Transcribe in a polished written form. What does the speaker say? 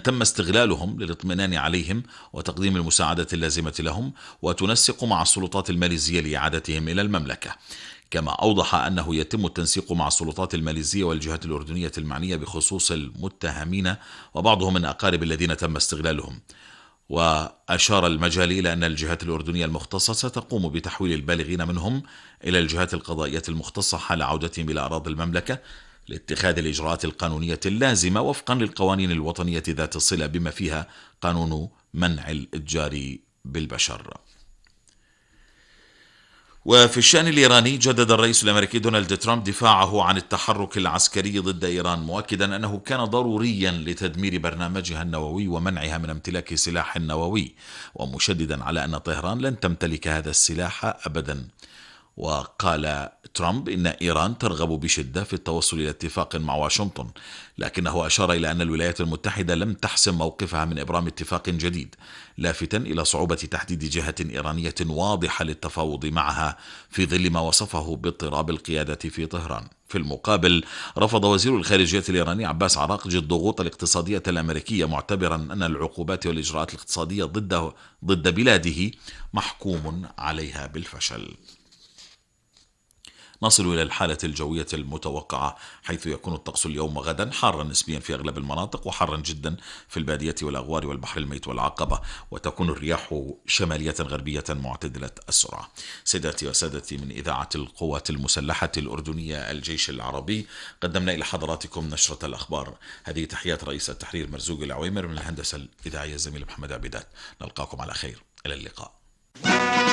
تم استغلالهم للاطمئنان عليهم وتقديم المساعدة اللازمة لهم، وتنسق مع السلطات الماليزية لإعادتهم إلى المملكة. كما أوضح أنه يتم التنسيق مع السلطات الماليزية والجهات الأردنية المعنية بخصوص المتهمين وبعضهم من أقارب الذين تم استغلالهم. وأشار المجالي إلى أن الجهات الأردنية المختصة تقوم بتحويل البالغين منهم إلى الجهات القضائية المختصة حال عودتهم إلى أراضي المملكة لاتخاذ الإجراءات القانونية اللازمة وفقا للقوانين الوطنية ذات الصلة بما فيها قانون منع الإتجار بالبشر. وفي الشأن الإيراني، جدد الرئيس الأمريكي دونالد ترامب دفاعه عن التحرك العسكري ضد إيران، مؤكدا أنه كان ضروريا لتدمير برنامجها النووي ومنعها من امتلاك سلاح نووي، ومشددا على أن طهران لن تمتلك هذا السلاح أبدا. وقال ترامب إن إيران ترغب بشدة في التوصل إلى اتفاق مع واشنطن، لكنه أشار إلى أن الولايات المتحدة لم تحسم موقفها من إبرام اتفاق جديد، لافتا إلى صعوبة تحديد جهة إيرانية واضحة للتفاوض معها في ظل ما وصفه باضطراب القيادة في طهران. في المقابل، رفض وزير الخارجية الإيراني عباس عراقجي الضغوط الاقتصادية الأمريكية، معتبرا أن العقوبات والإجراءات الاقتصادية ضد بلاده محكوم عليها بالفشل. نصل إلى الحالة الجوية المتوقعة، حيث يكون الطقس اليوم وغدا حارا نسبيا في أغلب المناطق، وحارا جدا في البادية والأغوار والبحر الميت والعقبة، وتكون الرياح شمالية غربية معتدلة السرعة. سيداتي وسادتي، من إذاعة القوات المسلحة الأردنية الجيش العربي، قدمنا إلى حضراتكم نشرة الأخبار. هذه تحيات رئيس التحرير مرزوق العويمر، من الهندسة الإذاعية الزميل محمد عبيدات. نلقاكم على خير، إلى اللقاء.